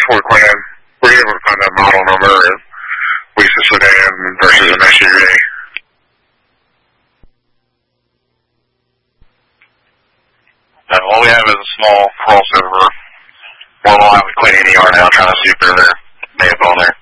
Ford Quinn, were you able to find that model number of at least a sedan versus an SUV? All we have is a small crossover. We're on with Clean ER now, trying to see if they're there. May have on there.